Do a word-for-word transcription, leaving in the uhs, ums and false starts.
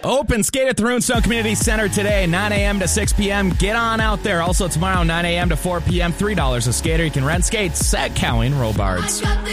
Open skate at the Runestone Community Center today, nine a.m. to six p.m. Get on out there. Also tomorrow, nine a.m. to four p.m., three dollars a skater. You can rent skates at Cowing Robards.